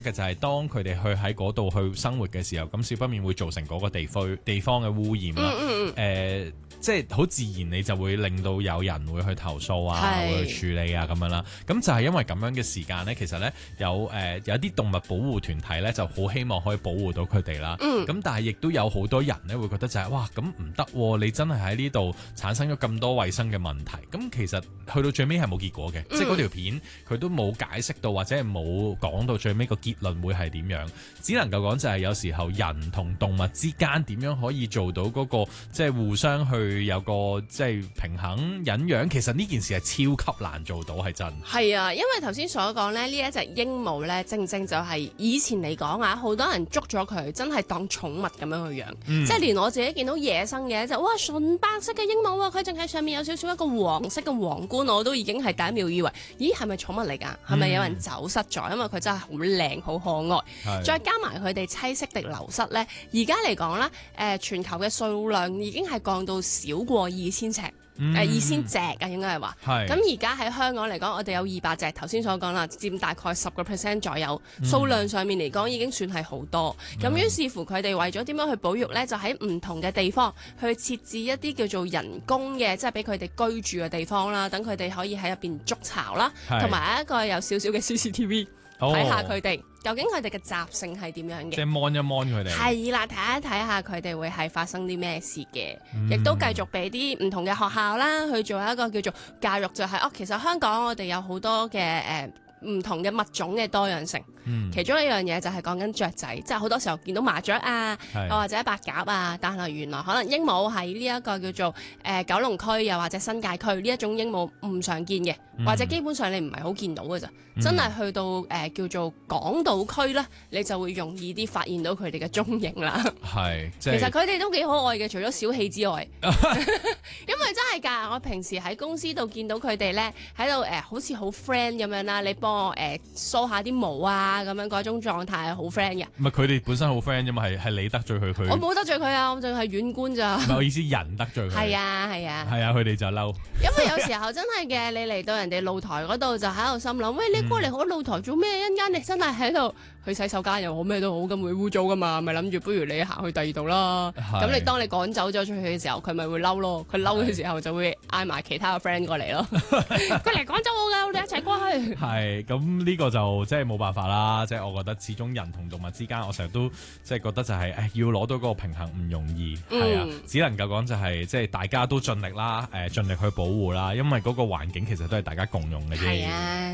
嘅就係當佢哋去喺嗰度去生活嘅時候，咁少不免會造成嗰個地方嘅污染啦。即係好自然，你就會令到有人會去投訴啊，會去處理啊咁樣啦。咁就係因為咁樣嘅時間呢，其實呢，有啲動物保護團體呢就好希望可以保護到佢哋啦。咁但係亦都有好多人呢會覺得就係哇，咁唔得喎，你真係喺呢度產生咗咁多衞生嘅問題。咁其實去到最尾係冇結果嘅，即係嗰條片佢都冇解釋到或者係冇講到最尾個結論會係點樣，只能夠講就係有時候人同動物之間點樣可以做到嗰個即係互相去有個即係平衡忍讓，其實呢件事係超級難做到，係真。 係啊，因為頭先所講咧，呢一隻鸚鵡咧，正正就係以前嚟講啊，好多人捉咗佢，真係當寵物咁樣去養，即係連我自己見到野生嘅就哇純白色嘅鸚鵡啊，佢淨係上面有少少一個黃色嘅皇冠，我都已經係第一秒以為，咦係咪寵物嚟㗎？係咪有人走失咗？因為佢真係好靚好可愛，再加埋佢哋棲息地流失咧，而家嚟講咧，全球嘅數量已經係降到少過2000隻。2000隻啊，應該係話。咁而家喺香港嚟講，我哋有200隻，頭先所講啦，佔大概10% 左右。數量上面嚟講已經算係好多。咁於是乎佢哋為咗點樣去保育呢？就喺唔同嘅地方去設置一啲叫做人工嘅，即係俾佢哋居住嘅地方啦，等佢哋可以喺入邊築巢啦，同埋一個有少少嘅 CCTV 睇下佢哋。究竟佢哋嘅習性係點樣嘅？ 即係 mon 一 mon 佢哋。 係啦，睇一睇下佢哋會係發生啲咩事嘅，亦都繼續俾啲唔同嘅學校啦去做一個叫做教育，就係其實香港我哋有好多嘅唔同嘅物種嘅多樣性，其中一樣嘢就係講緊雀仔，即係好多時候見到麻雀啊，又或者白鴿啊，但係原來可能鸚鵡喺呢一個叫做九龍區又或者新界區呢一種鸚鵡唔常見嘅，或者基本上你唔係好見到嘅咋，真係去到叫做港島區咧，你就會容易啲發現到佢哋嘅蹤影啦。係，其實佢哋都幾可愛嘅，除咗小氣之外，因為真係㗎，我平時喺公司度見到佢哋咧喺度好似好 friend 咁樣啦，你幫我梳下啲毛啊，咁樣嗰種狀態係好 friend 嘅。唔係佢哋本身好 friend 啫嘛，係你得罪佢，我冇得罪佢啊，我淨係遠觀咋。唔係我意思，人得罪佢。係啊，佢哋就嬲。因為有時候真係嘅，你嚟到人哋露台嗰度就喺度心諗，喂，你過嚟我露台做咩？一陣間你真係喺度去洗手間又好咩都好，咁會污糟噶嘛，咪諗住不如你行去第二度啦。咁你當你趕走咗出去嘅時候，佢咪會嬲咯。佢嬲嘅時候就會嗌埋其他嘅 friend 過嚟咯。佢嚟趕走我㗎，我哋一齊過去。係，咁呢個就即係冇辦法啦。即係我覺得始終人同動物之間，我成日都即係覺得就係要攞到嗰個平衡唔容易。係啊，只能夠講就係即係大家都盡力啦，盡力去保護啦，因為嗰個環境其實都係大家共用嘅啫。係啊。